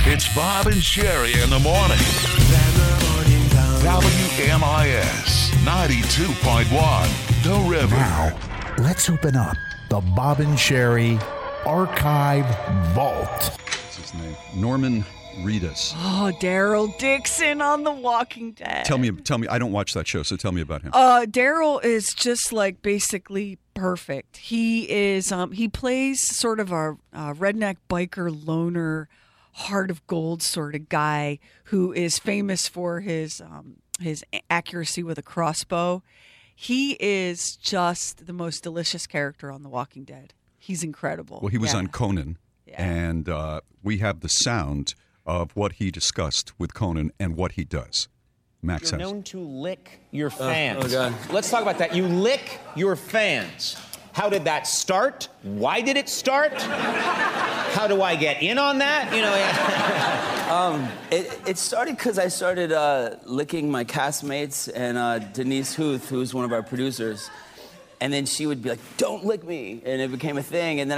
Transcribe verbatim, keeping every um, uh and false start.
It's Bob and Sherry in the morning. W M I S ninety-two point one, The River. Now, let's open up the Bob and Sherry Archive Vault. What's his name? Norman Reedus. Oh, Daryl Dixon on The Walking Dead. Tell me, tell me. I don't watch that show, so tell me about him. Uh, Daryl is just like basically perfect. He is. Um, he plays sort of a, a redneck biker loner, heart of gold sort of guy who is famous for his um, his accuracy with a crossbow. He is just the most delicious character on The Walking Dead. He's incredible. Well, he was yeah. on Conan, Yeah. and uh, we have the sound of what he discussed with Conan and what he does. Max You're has. known to lick your fans. oh, God. Let's talk about that. You lick your fans. How did that start? Why did it start? How do I get in on that? You know. Yeah. Um, it, it started because I started uh, licking my castmates and uh, Denise Huth, who's one of our producers. And then she would be like, don't lick me. And it became a thing. And then